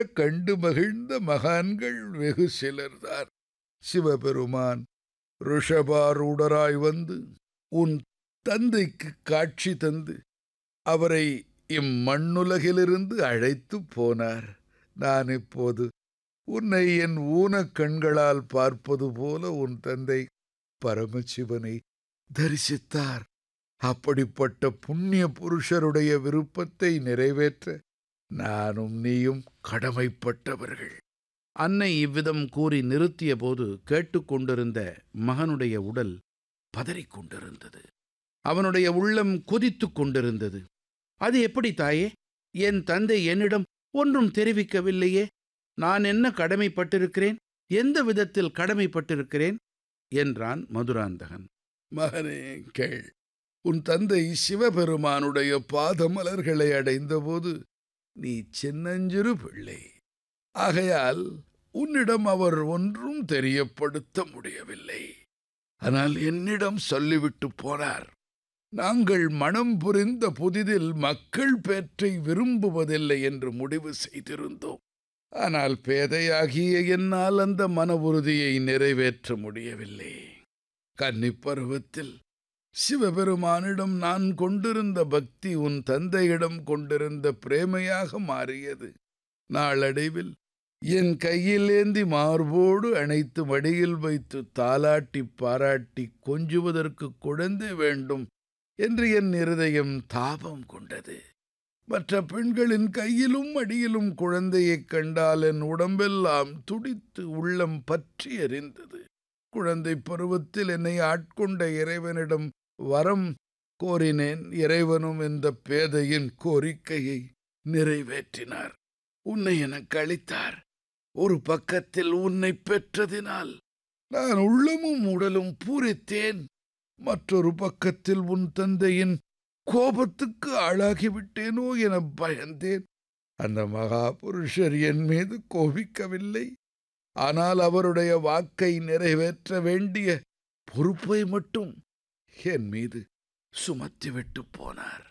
கண்டு மகிழ்ந்த மகான்கள் வெகு சிலர்தான். சிவபெருமான் ரிஷபாரூடராய் வந்து உன் தந்தைக்கு காட்சி தந்து அவரை இம்மண்ணுலகிலிருந்து அழைத்துப் போனார். நான் இப்போது உன்னை என் ஊனக் கண்களால் பார்ப்பது போல உன் தந்தை பரமசிவனை தரிசித்தார். அப்படிப்பட்ட புண்ணிய புருஷருடைய விருப்பத்தை நிறைவேற்ற நானும் நீயும் கடமைப்பட்டவர்கள். அன்னை இவ்விதம் கூறி நிறுத்திய போது கேட்டுக்கொண்டிருந்த மகனுடைய உடல் பதறிக்கொண்டிருந்தது. அவனுடைய உள்ளம் கொதித்துக் கொண்டிருந்தது. அது எப்படி தாயே? என் தந்தை என்னிடம் ஒன்றும் தெரிவிக்கவில்லையே. நான் என்ன கடமைப்பட்டிருக்கிறேன்? எந்த விதத்தில் கடமைப்பட்டிருக்கிறேன் என்றான் மதுராந்தகன். மகனே கேள். உன் தந்தை சிவபெருமானுடைய பாதமலர்களை அடைந்தபோது நீ சின்னஞ்சிறு பிள்ளை. ஆகையால் உன்னிடம் அவர் ஒன்றும் தெரியப்படுத்த முடியவில்லை. ஆனால் என்னிடம் சொல்லிவிட்டு போனார். நாங்கள் மனம் புரிந்த புதிதில் மக்கள் பேற்றை விரும்புவதில்லை என்று முடிவு செய்திருந்தோம். ஆனால் பேதையாகிய என்னால் அந்த மன உறுதியை நிறைவேற்ற முடியவில்லை. கன்னிப் பருவத்தில் சிவபெருமானிடம் நான் கொண்டிருந்த பக்தி உன் தந்தையிடம் கொண்டிருந்த பிரேமையாக மாறியது. நாளடைவில் என் கையில் ஏந்தி மார்போடு அணைத்து மடியில் வைத்து தாலாட்டி பாராட்டி கொஞ்சுவதற்கு குழந்தை வேண்டும் என்று என் இருதயம் தாபம் கொண்டது. மற்ற பெண்களின் கையிலும் அடியிலும் குழந்தையைக் கண்டால் என் உடம்பெல்லாம் துடித்து உள்ளம் பற்றி எரிந்தது. குழந்தை பருவத்தில் என்னை ஆட்கொண்ட இறைவனிடம் வரம் கோரினேன். இறைவனும் இந்த பேதையின் கோரிக்கையை நிறைவேற்றினார். உன்னை எனக்கு அளித்தார். ஒரு பக்கத்தில் உன்னை பெற்றதினால் நான் உள்ளமும் உடலும் பூரித்தேன். மற்றொரு பக்கத்தில் உன் தந்தையின் கோபத்துக்கு ஆளாகிவிட்டேனோ என பயந்தேன். அந்த மகாபுருஷர் என் மீது கோபிக்கவில்லை. ஆனால் அவருடைய வாக்கை நிறைவேற்ற வேண்டிய பொறுப்பை மட்டும் என் மீது சுமத்திவிட்டு போனார்.